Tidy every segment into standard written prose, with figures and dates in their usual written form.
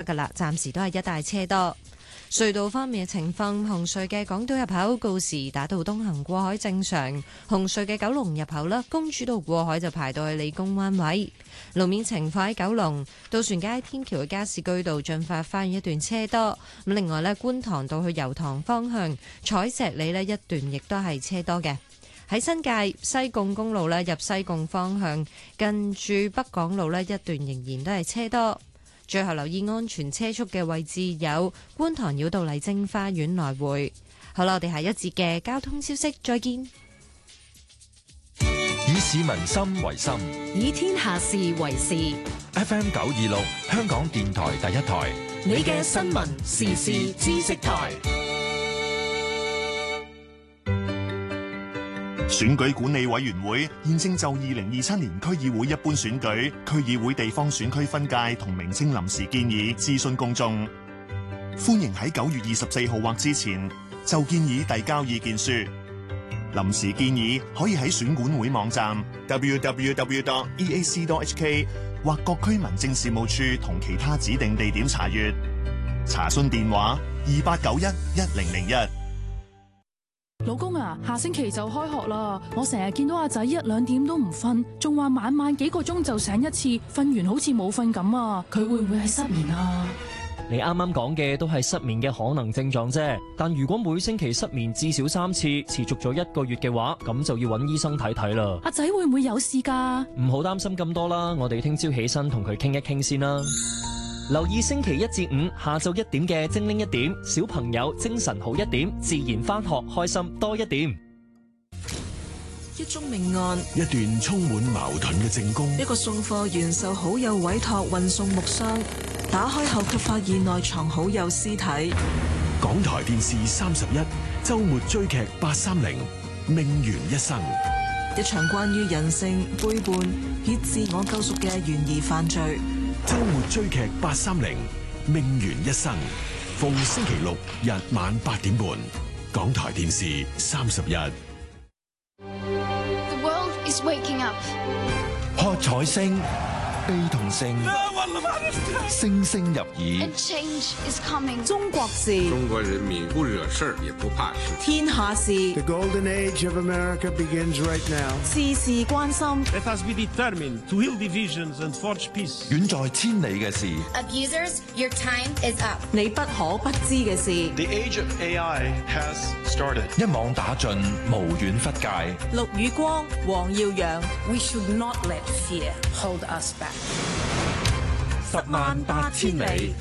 㗎啦，暫時都係一帶車多。隧道方面嘅情況，紅隧嘅港島入口告士打道東行過海正常，紅隧嘅九龍入口啦，公主道過海就排到去理工灣位。路面情況喺九龍渡船街天橋嘅加士居道進發花園一段車多，咁另外呢，觀塘道去油塘方向彩石里呢一段亦都係車多嘅。喺新界西貢公路呢，入西貢方向近住北港路呢一段仍然都係車多。最後留意安全車速嘅位置有觀塘繞道麗晶花園來回。好啦，我哋下一節嘅交通消息再見。 以市民心為心， 以天下事為事。 FM 926香港電台第一台， 你嘅新聞時事知識台。 選舉管理委員會現正就2027年區議會一般選舉、區議會地方選區分界同名稱臨時建議諮詢公眾，歡迎喺9月24號或之前就建議遞交意見書。臨時建議可以喺選管會網站 www.eac.hk 或各區民政事務處同其他指定地點查閱。查詢電話28911001。 老公啊，下星期就開學啦，我成日見到阿仔1、2點都唔瞓，仲話晚晚幾個鐘就醒一次，瞓完好似冇瞓咁啊！佢會唔會係失眠啊？ 你啱啱講嘅都係失眠嘅可能症狀啫，但如果每星期失眠至少3次，持續咗1個月嘅話，咁就要揾醫生睇睇啦。 阿仔會唔會有事㗎？ 唔好擔心咁多啦，我哋聽朝起身同佢傾一傾先啦。留意星期1至5下晝1點嘅精靈1點，小朋友精神好1點，自然返學開心多1點。 一宗命案， 一段充滿矛盾嘅證供， 一個送貨員受好友委託運送木箱，打開後卻發現內藏好友屍體。 港台電視31周末追劇830命懸一生， 一場關於人性背叛以自我救贖嘅懸疑犯罪。 周末追劇830命懸一生，逢星期6日晚8點半，港台電視31。 The world is waking up。 喝彩聲、悲痛聲，聲聲入耳。 And change is coming。 中國事， 中國人民不惹事也不怕事。 天下事。 The golden age of America begins right now。 事事關心。 Let us be determined to heal divisions and forge peace。 遠在千里嘅事。 Abusers, your time is up。 你不可不知嘅事。 The age of AI has started。 一網打盡，無遠弗屆。 陸宇光、黃耀揚。 We should not let fear hold us back。 108000里。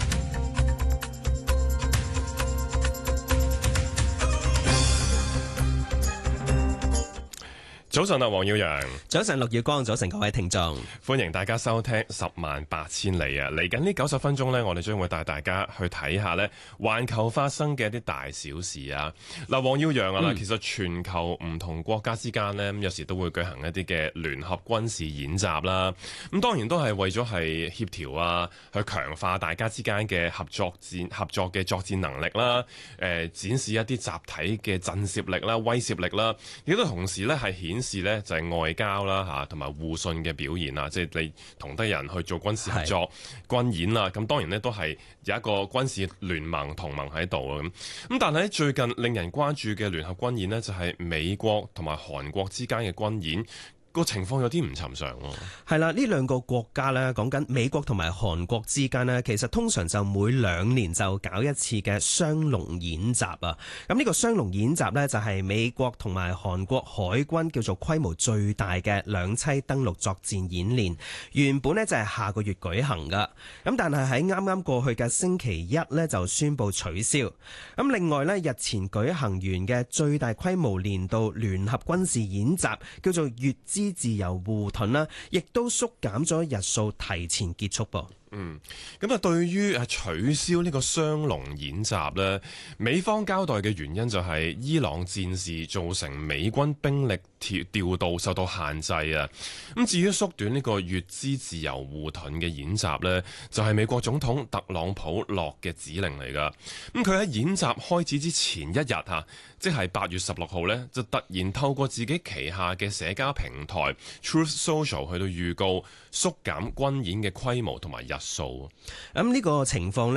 早晨啊，黃耀揚。 早晨，陸耀光。早晨，各位聽眾， 歡迎大家收聽108000里啊！嚟緊呢90分鐘呢，我哋將會帶大家去睇下呢環球發生嘅一啲大小事啊！嗱，黃耀揚啊，其實全球唔同國家之間呢，有時都會舉行一啲嘅聯合軍事演習啦。咁當然都係為咗係協調啊，去強化大家之間嘅合作嘅作戰能力啦。展示一啲集體嘅震懾力啦、威懾力啦，亦都同時呢係顯示呢就係外交啦嚇，同埋互信嘅表現啊！即係你同得人去做軍事合作、軍演啦，咁當然呢都係有一個軍事聯盟同盟喺度啊！咁但係最近令人關注嘅聯合軍演呢，就係美國同埋韓國之間嘅軍演。個情況有啲唔尋常喎。 係啦，呢兩個國家呢，講緊美國同埋韓國之間呢，其實通常就每2年就搞一次嘅雙龍演習啊。咁呢個雙龍演習呢，就係美國同埋韓國海軍叫做規模最大嘅兩棲登陸作戰演練，原本呢就係下個月舉行噶。咁但係喺啱啱過去嘅星期一呢，就宣布取消。咁另外呢，日前舉行完嘅最大規模年度聯合軍事演習叫做乙支自由護盾啦，亦都縮減咗日數，提前結束噃。 咁啊，對於取消呢個雙龍演習呢，美方交代嘅原因就係伊朗戰事造成美軍兵力調度受到限制啊。咁至於縮短呢個乙支自由護盾嘅演習呢，就係美國總統特朗普落嘅指令嚟噶。咁佢喺演習開始之前一日嚇，即係8月16號呢，就突然透過自己旗下嘅社交平台 Truth Social 去到預告縮減軍演嘅規模同埋日數。 咁呢個情況呢，